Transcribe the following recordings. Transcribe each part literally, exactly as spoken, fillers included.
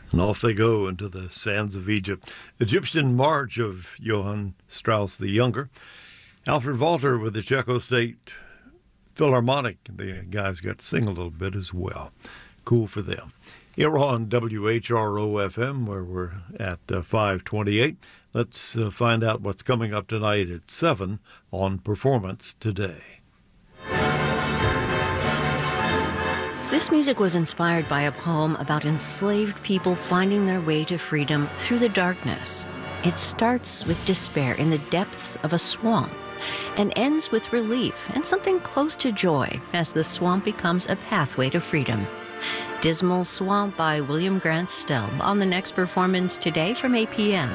And off they go into the sands of Egypt. Egyptian March of Johann Strauss the Younger. Alfred Walter with the Czecho State Philharmonic. The guys got to sing a little bit as well. Cool for them. Here on W H R O F M, where we're at uh, five twenty-eight. Let's uh, find out what's coming up tonight at seven on Performance Today. This music was inspired by a poem about enslaved people finding their way to freedom through the darkness. It starts with despair in the depths of a swamp and ends with relief and something close to joy as the swamp becomes a pathway to freedom. Dismal Swamp by William Grant Still on the next Performance Today from eight p.m.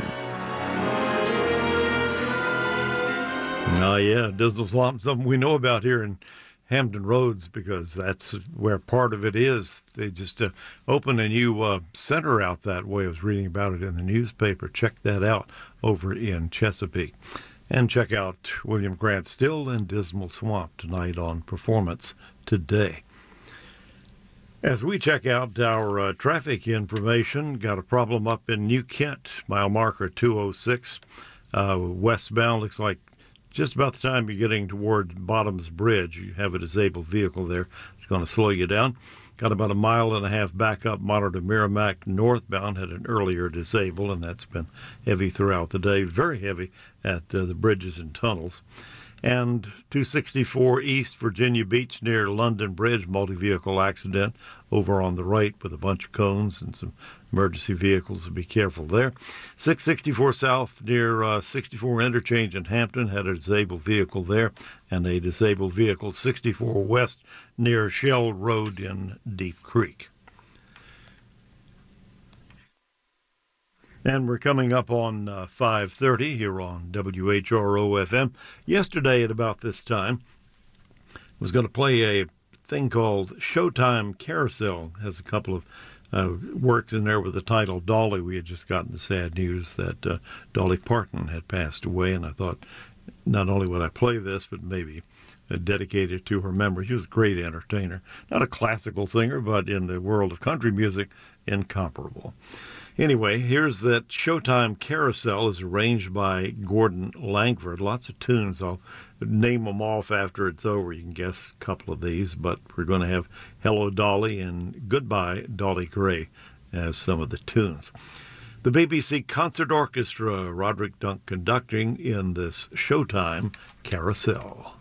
Oh, yeah, Dismal Swamp, something we know about here in Hampton Roads, because that's where part of it is. They just uh, opened a new uh, center out that way. I was reading about it in the newspaper. Check that out over in Chesapeake. And check out William Grant Still and Dismal Swamp tonight on Performance Today. As we check out our uh, traffic information, got a problem up in New Kent, mile marker two oh six, uh, westbound. Looks like just about the time you're getting toward Bottoms Bridge, you have a disabled vehicle there. It's going to slow you down. Got about a mile and a half back up, Monterey to Merrimack northbound, had an earlier disable, and that's been heavy throughout the day. Very heavy at uh, the bridges and tunnels. And two sixty-four East Virginia Beach near London Bridge, multi-vehicle accident over on the right with a bunch of cones and some emergency vehicles, so be careful there. six sixty-four South near uh, sixty-four Interchange in Hampton, had a disabled vehicle there, and a disabled vehicle sixty-four West near Shell Road in Deep Creek. And we're coming up on uh, five thirty here on W H R O F M. Yesterday at about this time, I was going to play a thing called Showtime Carousel. It has a couple of uh, works in there with the title Dolly. We had just gotten the sad news that uh, Dolly Parton had passed away, and I thought not only would I play this, but maybe uh, dedicate it to her memory. She was a great entertainer. Not a classical singer, but in the world of country music, incomparable. Anyway, here's that Showtime Carousel is arranged by Gordon Langford. Lots of tunes. I'll name them off after it's over. You can guess a couple of these, but we're going to have Hello Dolly and Goodbye Dolly Gray as some of the tunes. The B B C Concert Orchestra, Roderick Dunk conducting in this Showtime Carousel.